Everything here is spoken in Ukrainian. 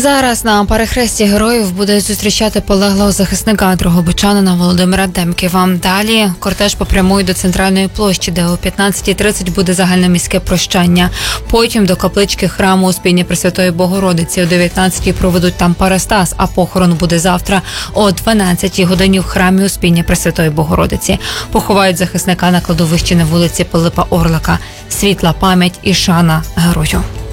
Зараз на перехресті героїв буде зустрічати полеглого захисника дрогобичанина Володимира Демківа. Далі кортеж попрямує до центральної площі, де о 15:30 буде загальноміське прощання. Потім до каплички храму Успіння Пресвятої Богородиці. О 19:00 проведуть там парастас, а похорон буде завтра о 12:00 годині в храмі Успіння Пресвятої Богородиці. Поховають захисника на кладовищі на вулиці Пилипа Орлика. Світла пам'ять і шана герою.